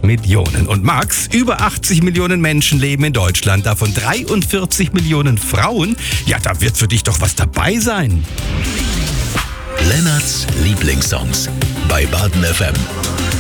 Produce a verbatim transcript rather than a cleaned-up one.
Millionen. Und Max, über achtzig Millionen Menschen leben in Deutschland, davon dreiundvierzig Millionen Frauen. Ja, da wird für dich doch was dabei sein. Lennarts Lieblingssongs bei Baden F M.